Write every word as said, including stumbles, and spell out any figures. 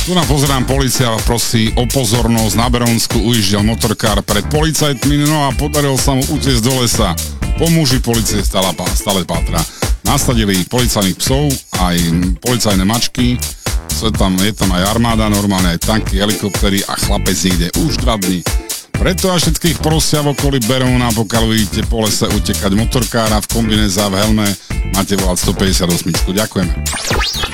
Tu nám pozerám, polícia prosí o pozornosť. Na Berónsku ujížďal motorkár pred policajtmi, no a podaril sa mu utiecť do lesa. Po muži policie stále, stále pátra. Nasadili policajných psov, aj policajné mačky. Je tam, je tam aj armáda, normálne aj tanky, helikoptery a chlapec niekde už dva dní. Preto a všetkých prosia v okolí Beróna, pokiaľ vidíte po lese utekať motorkára v kombinéze a v helme, máte volať sto päťdesiatosem. Ďakujeme.